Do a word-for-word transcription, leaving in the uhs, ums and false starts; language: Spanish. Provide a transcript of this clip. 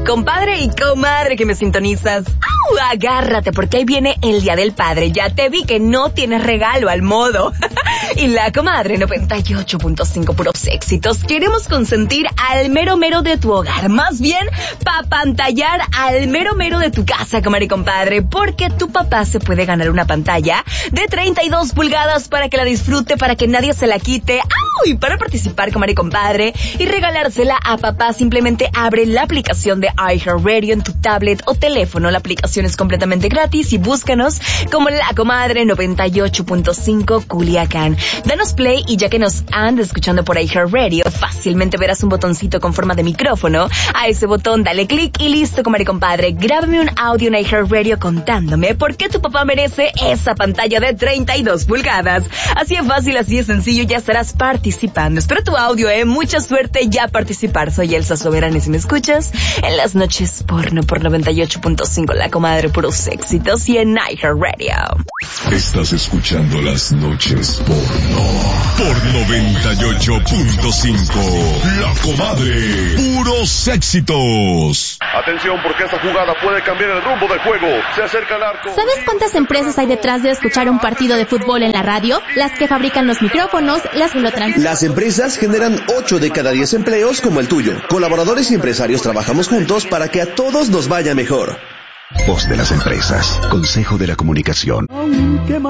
Compadre y comadre que me sintonizas, ¡au! Agárrate porque ahí viene el Día del Padre. Ya te vi que no tienes regalo al modo. Y la comadre noventa y ocho punto cinco puros éxitos. Queremos consentir al mero mero de tu hogar. Más bien, papantallar al mero mero de tu casa, comadre y compadre. Porque tu papá se puede ganar una pantalla de treinta y dos pulgadas para que la disfrute, para que nadie se la quite. ¡Au! Y para participar, comadre y compadre, y regalársela a papá, simplemente abre la aplicación de iHeartRadio en tu tablet o teléfono. La aplicación es completamente gratis y búscanos como La Comadre noventa y ocho punto cinco Culiacán. Danos play y ya que nos andas escuchando por iHeartRadio, fácilmente verás un botoncito con forma de micrófono. A ese botón dale clic y listo, comadre y compadre. Grábame un audio en iHeartRadio contándome por qué tu papá merece esa pantalla de treinta y dos pulgadas. Así es fácil, así es sencillo, ya estarás participando. Espero tu audio, eh. Mucha suerte ya participar. Soy Elsa Soberana y si me escuchas en las noches porno por noventa y ocho punto cinco La Comadre, puros éxitos y en iHeartRadio. Estás escuchando Las Noches Porno por noventa y ocho punto cinco La Comadre, puros éxitos. Atención porque esta jugada puede cambiar el rumbo del juego. Se acerca el arco. ¿Sabes cuántas empresas hay detrás de escuchar un partido de fútbol en la radio? Las que fabrican los micrófonos, las que lo transmiten. Las empresas generan ocho de cada diez empleos como el tuyo. Colaboradores y empresarios trabajamos juntos para que a todos nos vaya mejor. Voz de las empresas. Consejo de la Comunicación.